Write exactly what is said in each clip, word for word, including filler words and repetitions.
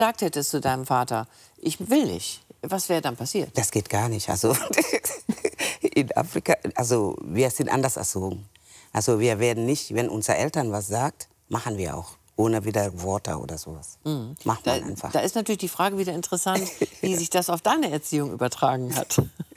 gesagt hättest zu deinem Vater, ich will nicht, was wäre dann passiert? Das geht gar nicht. Also in Afrika, also wir sind anders erzogen. Also wir werden nicht, wenn unsere Eltern was sagt, machen wir auch. Ohne wieder Worte oder sowas. Mhm. Macht man da, einfach. Da ist natürlich die Frage wieder interessant, wie sich das auf deine Erziehung übertragen hat.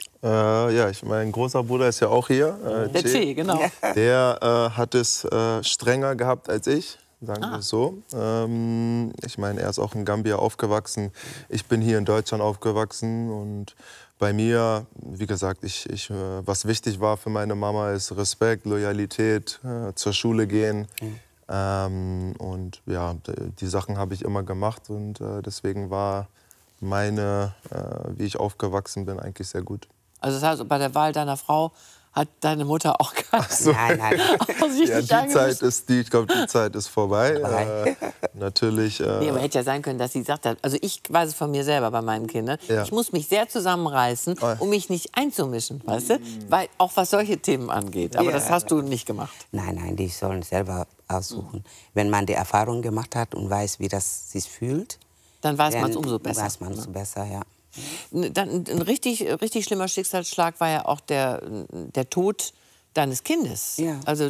Äh, ja, ich, mein großer Bruder ist ja auch hier. Äh, Der Che, genau. Der äh, hat es äh, strenger gehabt als ich, sagen Ah. wir es so. Ähm, ich meine, er ist auch in Gambia aufgewachsen. Ich bin hier in Deutschland aufgewachsen. Und bei mir, wie gesagt, ich, ich, äh, was wichtig war für meine Mama, ist Respekt, Loyalität, äh, zur Schule gehen. Mhm. Ähm, und ja, die Sachen habe ich immer gemacht. Und äh, deswegen war meine, äh, wie ich aufgewachsen bin, eigentlich sehr gut. Also das heißt, bei der Wahl deiner Frau hat deine Mutter auch gar so. Nein, nein. Ja, die Zeit ist, die, ich glaube, die Zeit ist vorbei. Äh, natürlich. Äh, nee, aber hätte ja sein können, dass sie gesagt hat, also ich weiß es von mir selber bei meinen Kindern, ja. ich muss mich sehr zusammenreißen, um mich nicht einzumischen, weißt du? Weil, auch was solche Themen angeht. Aber ja. das hast du nicht gemacht. Nein, nein, die sollen selber aussuchen. Mhm. Wenn man die Erfahrung gemacht hat und weiß, wie das sich fühlt, dann weiß man es umso besser. weiß man es besser, ja. Dann, ein richtig, richtig schlimmer Schicksalsschlag war ja auch der, der Tod deines Kindes. Ja. Also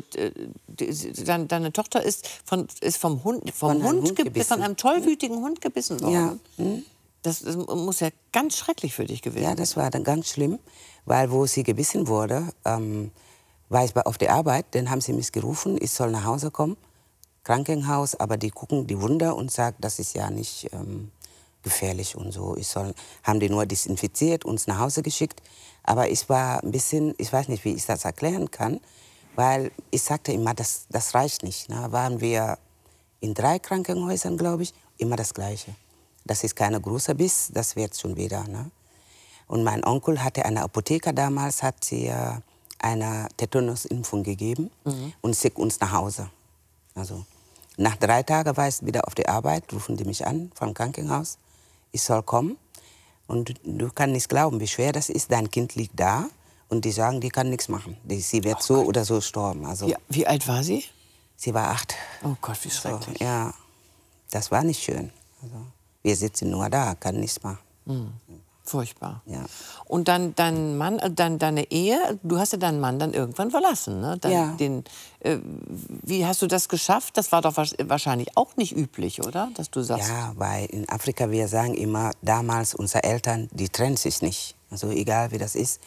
die, deine, deine Tochter ist, von, ist vom Hund, vom von, Hund, Hund gebissen. von einem tollwütigen Hund gebissen worden. Ja. Hm. Das, das muss ja ganz schrecklich für dich gewesen sein. Ja, das war dann ganz schlimm, weil wo sie gebissen wurde, ähm, war ich auf der Arbeit, dann haben sie mich gerufen, ich soll nach Hause kommen, Krankenhaus, aber die gucken die Wunder und sagen, das ist ja nicht ähm, gefährlich und so. Ich soll, haben die nur desinfiziert, uns nach Hause geschickt. Aber ich war ein bisschen, ich weiß nicht, wie ich das erklären kann, weil ich sagte immer, das, das reicht nicht. Ne? Waren wir in drei Krankenhäusern, glaube ich, immer das Gleiche. Das ist keine große Biss, das wird schon wieder. Ne? Und mein Onkel hatte eine Apotheker damals, hat sie äh, eine Tetanusimpfung gegeben mhm. und schickt uns nach Hause. Also nach drei Tagen war ich wieder auf der Arbeit, rufen die mich an vom Krankenhaus. Ich soll kommen. Und du kannst nicht glauben, wie schwer das ist. Dein Kind liegt da und die sagen, die kann nichts machen. Die, sie wird oh so Gott. oder so sterben. Also, ja, wie alt war sie? Sie war acht. Oh Gott, wie schrecklich. So, ja, das war nicht schön. Also, wir sitzen nur da, kann nichts machen. Mhm. Furchtbar. Ja. Und dann dein Mann, dann deine Ehe, du hast ja deinen Mann dann irgendwann verlassen, ne? Dann, ja. Den, äh, wie hast du das geschafft? Das war doch wahrscheinlich auch nicht üblich, oder? Dass du sagst. Ja, weil in Afrika, wir sagen immer, damals unsere Eltern, die trennen sich nicht. Also egal wie das ist,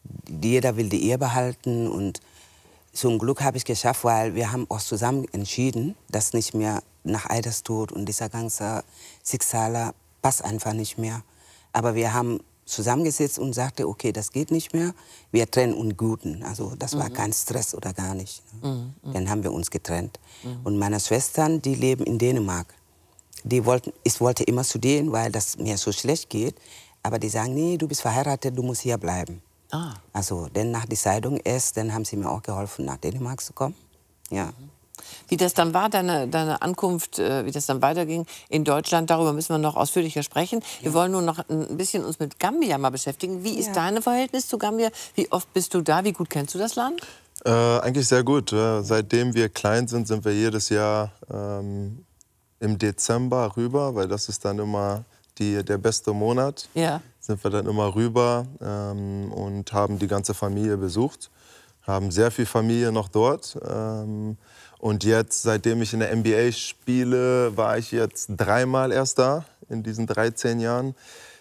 jeder will die Ehe behalten. Und zum Glück habe ich es geschafft, weil wir haben uns zusammen entschieden, dass nicht mehr nach Eiderstod und dieser ganze Schicksale passt einfach nicht mehr. Aber wir haben zusammengesetzt und sagte, okay, das geht nicht mehr, wir trennen uns Guten. Also das war mhm. kein Stress oder gar nicht. Mhm. Dann haben wir uns getrennt. Mhm. Und meine Schwestern, die leben in Dänemark. Die wollten, ich wollte immer zu denen, weil das mir so schlecht geht. Aber die sagen, nee, du bist verheiratet, du musst hier bleiben. Ah. Also dann nach der Scheidung erst, dann haben sie mir auch geholfen, nach Dänemark zu kommen. Ja. Mhm. Wie das dann war, deine, deine Ankunft, äh, wie das dann weiterging in Deutschland, darüber müssen wir noch ausführlicher sprechen. Ja. Wir wollen nur noch ein bisschen uns mit Gambia mal beschäftigen. Wie ist ja. dein Verhältnis zu Gambia? Wie oft bist du da? Wie gut kennst du das Land? Äh, eigentlich sehr gut. Ja. Seitdem wir klein sind, sind wir jedes Jahr ähm, im Dezember rüber, weil das ist dann immer die, der beste Monat. Ja. Sind wir dann immer rüber ähm, und haben die ganze Familie besucht. Haben sehr viel Familie noch dort. Ähm, Und jetzt, seitdem ich in der N B A spiele, war ich jetzt dreimal erst da, in diesen dreizehn Jahren.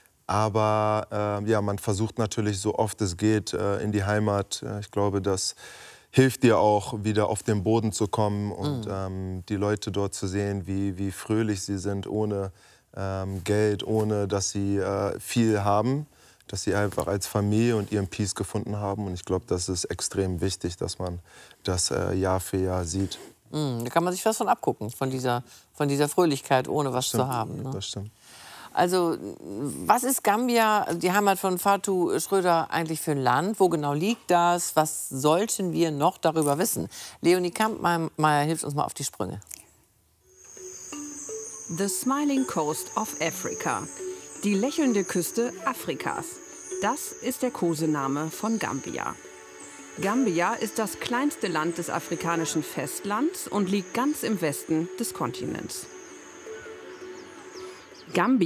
Aber äh, ja, man versucht natürlich so oft es geht äh, in die Heimat. Ich glaube, das hilft dir auch, wieder auf den Boden zu kommen und mhm. ähm, die Leute dort zu sehen, wie, wie fröhlich sie sind, ohne ähm, Geld, ohne dass sie äh, viel haben. Dass sie einfach als Familie und ihren Peace gefunden haben. Und ich glaube, das ist extrem wichtig, dass man das äh, Jahr für Jahr sieht. Mm, da kann man sich was von abgucken, von dieser, von dieser Fröhlichkeit, ohne was stimmt, zu haben. Ne? Das stimmt. Also, was ist Gambia, die Heimat von Fatou Schröder, eigentlich für ein Land? Wo genau liegt das? Was sollten wir noch darüber wissen? Leonie Kampmeier hilft uns mal auf die Sprünge. The Smiling Coast of Africa. Die lächelnde Küste Afrikas. Das ist der Kosename von Gambia. Gambia ist das kleinste Land des afrikanischen Festlands und liegt ganz im Westen des Kontinents. Gambia